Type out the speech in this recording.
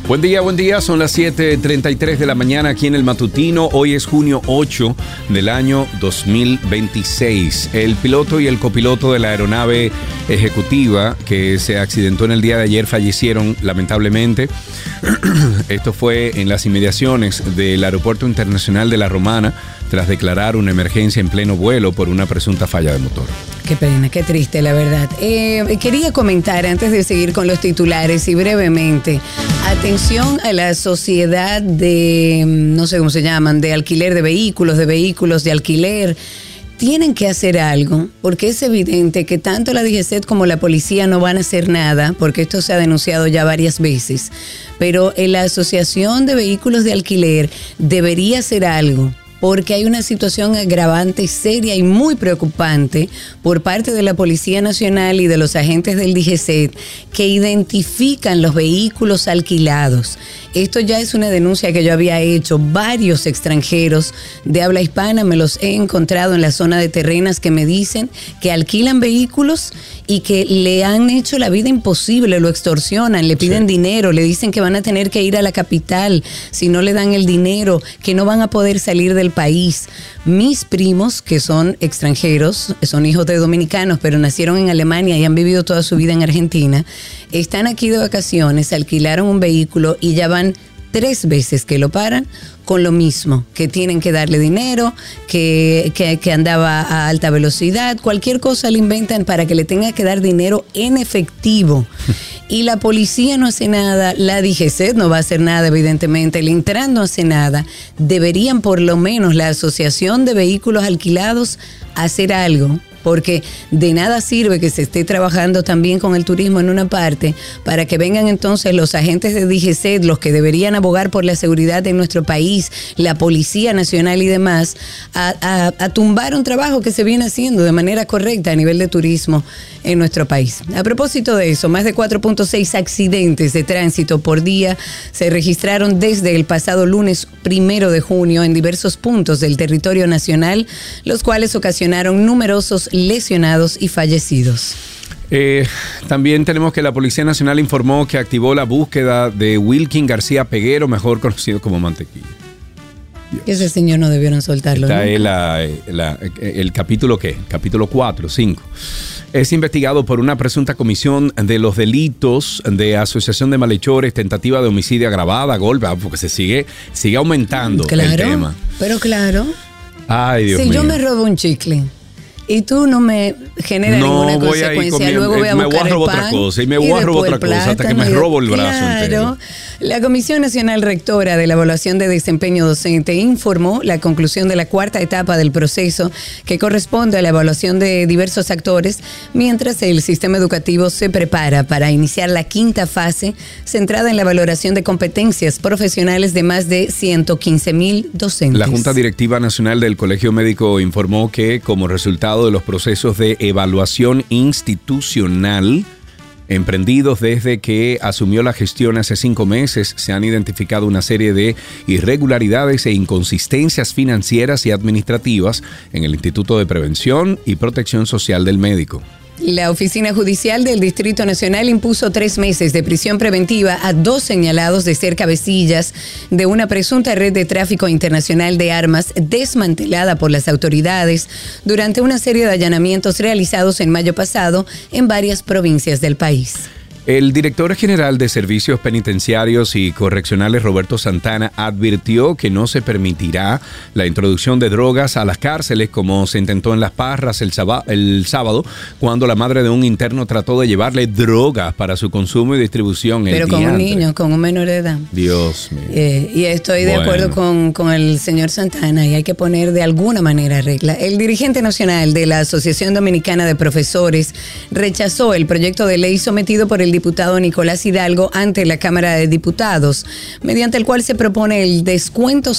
Buen día, son las 7:33 de la mañana aquí en el Matutino. Hoy es junio 8 del año 2026. El piloto y el copiloto de la aeronave ejecutiva que se accidentó en el día de ayer fallecieron lamentablemente. Esto fue en las inmediaciones del Aeropuerto Internacional de La Romana tras declarar una emergencia en pleno vuelo por una presunta falla de motor. Qué pena, qué triste, la verdad. Quería comentar antes de seguir con los titulares y brevemente, atención a la sociedad de, no sé cómo se llaman, de alquiler de vehículos de alquiler. Tienen que hacer algo, porque es evidente que tanto la DGCET como la policía no van a hacer nada, porque esto se ha denunciado ya varias veces, pero la Asociación de Vehículos de Alquiler debería hacer algo, porque hay una situación agravante, seria y muy preocupante por parte de la Policía Nacional y de los agentes del DGCET que identifican los vehículos alquilados. Esto ya es una denuncia que yo había hecho. Varios extranjeros de habla hispana me los he encontrado en la zona de Terrenas que me dicen que alquilan vehículos y que le han hecho la vida imposible, lo extorsionan, le piden dinero, le dicen que van a tener que ir a la capital si no le dan el dinero, que no van a poder salir del país. Mis primos, que son extranjeros, son hijos de dominicanos, pero nacieron en Alemania y han vivido toda su vida en Argentina, están aquí de vacaciones, alquilaron un vehículo y ya van 3 veces que lo paran con lo mismo, que tienen que darle dinero, que andaba a alta velocidad, cualquier cosa le inventan para que le tenga que dar dinero en efectivo. Y la policía no hace nada, la DGCET no va a hacer nada, evidentemente, el Intran no hace nada. Deberían por lo menos la Asociación de Vehículos Alquilados hacer algo, porque de nada sirve que se esté trabajando también con el turismo en una parte para que vengan entonces los agentes de DGCET, los que deberían abogar por la seguridad de nuestro país, la Policía Nacional y demás, a tumbar un trabajo que se viene haciendo de manera correcta a nivel de turismo en nuestro país. A propósito de eso, más de 4.6 accidentes de tránsito por día se registraron desde el pasado lunes 1 de junio en diversos puntos del territorio nacional, los cuales ocasionaron numerosos lesionados y fallecidos. También tenemos que la Policía Nacional informó que activó la búsqueda de Wilkin García Peguero, mejor conocido como Mantequilla. Dios. Ese señor no debieron soltarlo. Está el capítulo ¿qué? Capítulo 4, 5. Es investigado por una presunta comisión de los delitos de asociación de malhechores, tentativa de homicidio agravada, golpe, porque se sigue aumentando el tema. Pero claro. Ay, Dios mío. Si yo me robo un chicle y tú no me generas ninguna consecuencia, luego voy a buscar el pan otra cosa y me voy a robar otra cosa hasta que me robo el brazo entero. La Comisión Nacional Rectora de la Evaluación de Desempeño Docente informó la conclusión de la 4ª etapa del proceso que corresponde a la evaluación de diversos actores, mientras el sistema educativo se prepara para iniciar la 5ª fase centrada en la valoración de competencias profesionales de más de 115,000 docentes. La Junta Directiva Nacional del Colegio Médico informó que como resultado de los procesos de evaluación institucional emprendidos desde que asumió la gestión hace 5 meses, se han identificado una serie de irregularidades e inconsistencias financieras y administrativas en el Instituto de Prevención y Protección Social del Médico. La Oficina Judicial del Distrito Nacional impuso 3 meses de prisión preventiva a 2 señalados de ser cabecillas de una presunta red de tráfico internacional de armas desmantelada por las autoridades durante una serie de allanamientos realizados en mayo pasado en varias provincias del país. El director general de Servicios Penitenciarios y Correccionales, Roberto Santana, advirtió que no se permitirá la introducción de drogas a las cárceles como se intentó en Las Parras el sábado, cuando la madre de un interno trató de llevarle drogas para su consumo y distribución. Pero con un niño, con un menor de edad. Dios mío. Y estoy de acuerdo con el señor Santana, y hay que poner de alguna manera regla. El dirigente nacional de la Asociación Dominicana de Profesores rechazó el proyecto de ley sometido por el diputado Nicolás Hidalgo ante la Cámara de Diputados, mediante el cual se propone el descuento